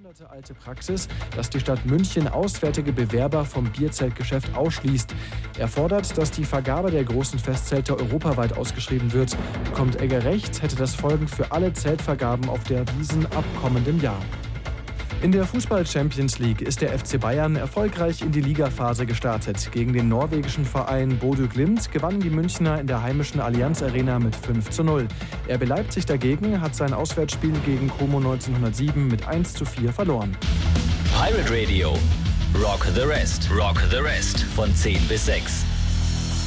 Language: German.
jahrhundertealte Praxis, dass die Stadt München auswärtige Bewerber vom Bierzeltgeschäft ausschließt. Er fordert, dass die Vergabe der großen Festzelte europaweit ausgeschrieben wird. Bekommt Egger recht, hätte das Folgen für alle Zeltvergaben auf der Wiesn ab kommendem Jahr. In der Fußball-Champions League ist der FC Bayern erfolgreich in die Ligaphase gestartet. Gegen den norwegischen Verein Bodø Glimt gewannen die Münchner in der heimischen Allianz Arena mit 5:0. RB Leipzig dagegen hat sein Auswärtsspiel gegen Como 1907 mit 1:4 verloren. Pirate Radio. Rock the Rest. Rock the Rest. Von 10 bis 6.